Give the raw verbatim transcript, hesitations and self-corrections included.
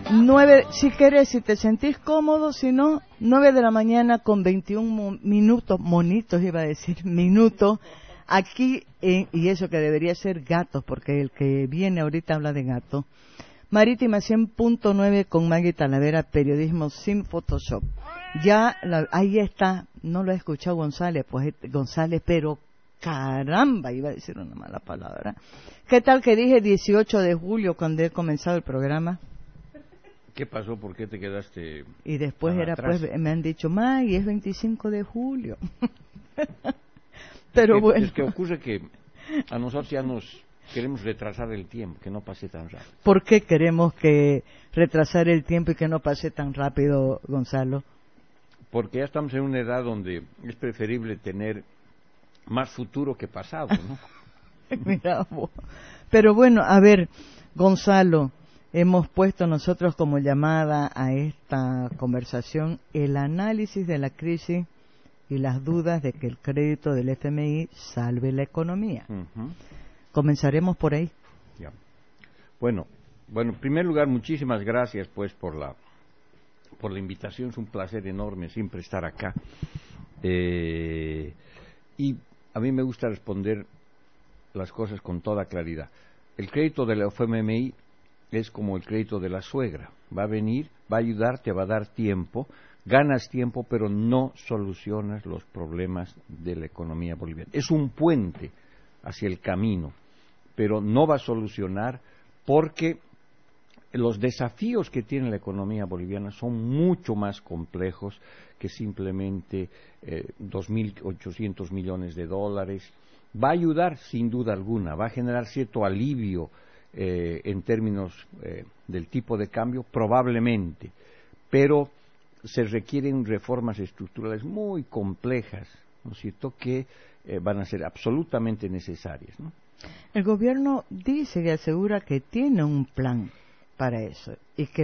nueve, si querés, si te sentís cómodo, si no, nueve de la mañana con veintiún minutos, monitos iba a decir, minutos, aquí, en, y eso que debería ser gatos, porque el que viene ahorita habla de gatos. Marítima cien punto nueve con Maggie Talavera, periodismo sin Photoshop. Ya, la, ahí está, no lo ha escuchado González, pues González, pero caramba, iba a decir una mala palabra. ¿Qué tal que dije dieciocho de julio cuando he comenzado el programa? ¿Qué pasó? ¿Por qué te quedaste? Y después era, atrás? Pues, me han dicho, Maggie, es veinticinco de julio. Pero es que, bueno. Es que ocurre que a nosotros ya nos queremos retrasar el tiempo, que no pase tan rápido. ¿Por qué queremos que retrasar el tiempo y que no pase tan rápido, Gonzalo? Porque ya estamos en una edad donde es preferible tener más futuro que pasado, ¿no? Mira vos. Pero bueno, a ver, Gonzalo, hemos puesto nosotros como llamada a esta conversación el análisis de la crisis y las dudas de que el crédito del F M I salve la economía. Uh-huh. Comenzaremos por ahí. Ya. Bueno, bueno, en primer lugar, muchísimas gracias pues por la por la invitación. Es un placer enorme siempre estar acá. Eh, y a mí me gusta responder las cosas con toda claridad. El crédito de la F M I es como el crédito de la suegra. Va a venir, va a ayudarte, va a dar tiempo, ganas tiempo, pero no solucionas los problemas de la economía boliviana. Es un puente hacia el camino, pero no va a solucionar porque los desafíos que tiene la economía boliviana son mucho más complejos que simplemente eh, dos mil ochocientos millones de dólares. Va a ayudar sin duda alguna, va a generar cierto alivio eh, en términos eh, del tipo de cambio, probablemente, pero se requieren reformas estructurales muy complejas, ¿no es cierto?, que eh, van a ser absolutamente necesarias, ¿no? El gobierno dice y asegura que tiene un plan para eso y que